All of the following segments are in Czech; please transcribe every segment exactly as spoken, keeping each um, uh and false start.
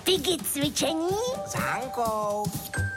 Piggy cvičení s Hankou.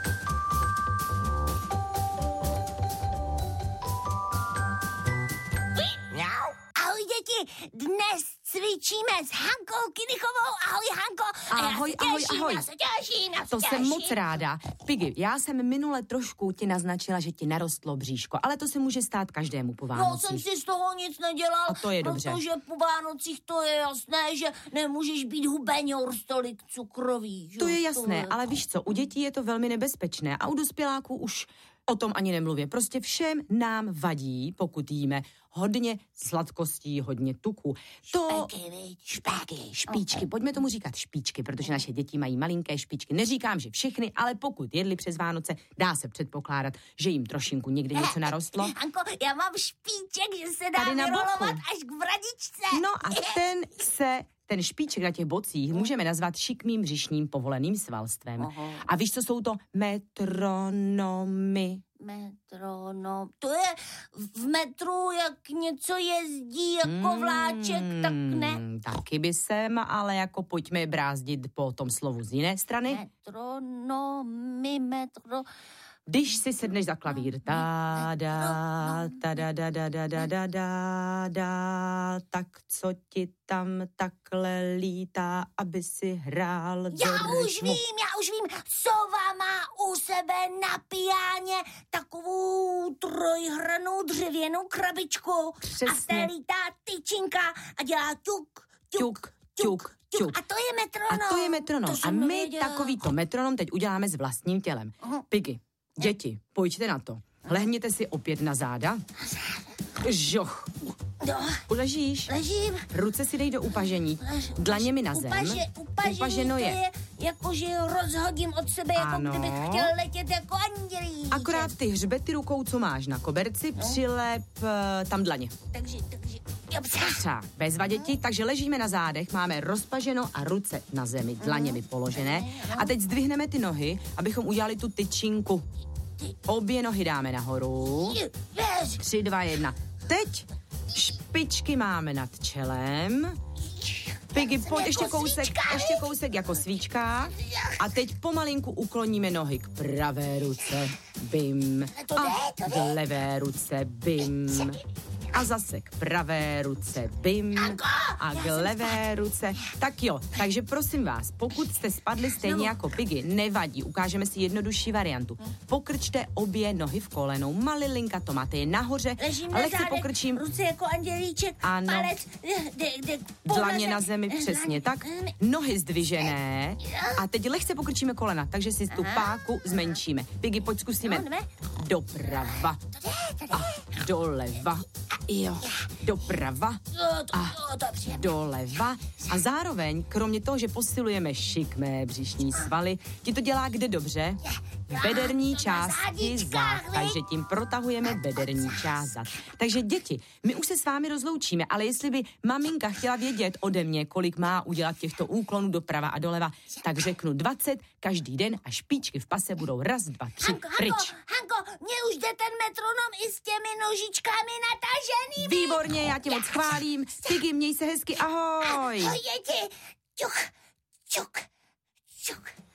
Mňau. Ahoj děti, dnes cvičíme s Hankou Kinichovou. Ahoj Hanko. A Ahoj, já se ahoj, těším, ahoj. Já se těším, já se To těším. jsem moc ráda. Piggy, já jsem minule trošku ti naznačila, že ti narostlo bříško, ale to se může stát každému po No, Vánocích. jsem si z toho nic nedělal. A to je dobře. Protože po Vánocích to je jasné, že nemůžeš být hubeňor stolik cukrový. Že? To je jasné, ale víš co, u dětí je to velmi nebezpečné a u dospěláků už o tom ani nemluvě. Prostě všem nám vadí, pokud jíme hodně sladkostí, hodně tuku. To... Špeky, viď? Špeky. Špičky, pojďme tomu říkat špičky, protože naše děti mají malinké špičky. Neříkám, že všechny, ale pokud jedli přes Vánoce, dá se předpokládat, že jim trošinku někde něco narostlo. Hanko, já mám špíček, že se dá Tady na vyrolovat boku. až k bradičce. No a ten se, ten špiček na těch bocích můžeme nazvat šikmým břišním povoleným svalstvem. Aha. A víš, co jsou to metronomy? Metronom. To je v metru, jak něco jezdí jako vláček, tak ne. Hmm, taky by sem, ale jako pojďme brázdit po tom slovu z jiné strany. Metronomy, metro... Když si sedneš za klavír, ta da, ta da da da da da da da da, tak co ti tam takhle lítá, aby si hrál do Já už rytmu? vím, já už vím, sova má u sebe na pijáně takovou trojhranou dřevěnou krabičku. Přesně. A z té lítá tyčinka a dělá tuk, tuk, Tuk, tuk, tuk. A to je metronom. A to je metronom. To A jsem my nevěděla. takovýto metronom teď uděláme s vlastním tělem. Aha. Piggy, děti, pojďte na to. Lehněte si opět na záda. Žoch. No, Uležíš? ležím. Ruce si dej do upažení. Dlaněmi na zem. Upaže, upažení, Upaženo to je. je jako, že rozhodím od sebe, jako Ano. kdybych chtěl letět jako andělíček. Akorát ty hřbety rukou, co máš na koberci, přilep eh, tam dlaně. Takže, takže, jo, Tak, bezva děti, takže ležíme na zádech, máme rozpaženo a ruce na zemi, dlaněmi položené. A teď zdvihneme ty nohy, abychom udělali tu tyčinku. Obě nohy dáme nahoru. Věř. Tři, dva, jedna. Teď špičky máme nad čelem. Piggy, pojď ještě jako kousek, svíčka, ještě kousek jako svíčka. A teď pomalinku ukloníme nohy k pravé ruce. Bim. To jde, A to k jde. levé ruce. Bim. A zase k pravé ruce. Bim. A k levé ruce. Tak jo, takže prosím vás, pokud jste spadli stejně jako Piggy, nevadí, ukážeme si jednodušší variantu. Pokrčte obě nohy v kolenou. Malilinka to máte je nahoře. Ležím A na lehce zádech, pokrčím ruce jako andělíček, Ano. palec, jde, jde, dlaně na zemi, přesně tak. Nohy zdvižené. A teď lehce pokrčíme kolena, takže si tu páku zmenšíme. Piggy, pojď zkusíme. No, jdeme. Doprava a doleva. Jo, doprava Jo, to, a jo, to je příjemné. doleva. A zároveň, kromě toho, že posilujeme šikmé břišní svaly, ti to dělá kde dobře? V bederní Na části zádičkách, zad. viď? Takže tím protahujeme bederní část zad. Takže děti, my už se s vámi rozloučíme, ale jestli by maminka chtěla vědět ode mě, kolik má udělat těchto úklonů doprava a doleva, tak řeknu dvacet každý den a špičky v pase budou raz, dva, tři, Hanko, pryč. Hanko, Hanko, mně už jde ten metronom i s těmi nožičkami nataženými. Výborně, já tě moc chválím. Piggy, měj se hezky, ahoj. Ahoj, děti. Čuk, čuk, čuk.